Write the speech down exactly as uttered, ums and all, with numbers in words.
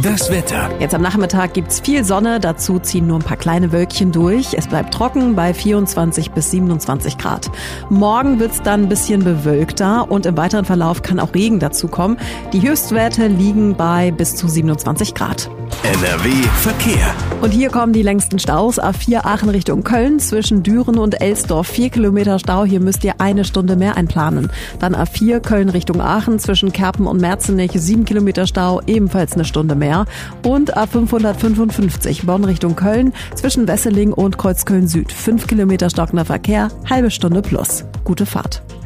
Das Wetter. Jetzt am Nachmittag gibt's viel Sonne, dazu ziehen nur ein paar kleine Wölkchen durch. Es bleibt trocken bei vierundzwanzig bis siebenundzwanzig Grad. Morgen wird's dann ein bisschen bewölkter und im weiteren Verlauf kann auch Regen dazukommen. Die Höchstwerte liegen bei bis zu siebenundzwanzig Grad. N R W Verkehr. Und hier kommen die längsten Staus. A vier Aachen Richtung Köln zwischen Düren und Elsdorf. Vier Kilometer Stau, hier müsst ihr eine Stunde mehr einplanen. Dann A vier Köln Richtung Aachen zwischen Kerpen und Merzenich. Sieben Kilometer Stau, ebenfalls eine Stunde mehr. Und A fünfhundertfünfundfünfzig Bonn Richtung Köln zwischen Wesseling und Kreuzköln Süd. Fünf Kilometer stockender Verkehr, halbe Stunde plus. Gute Fahrt.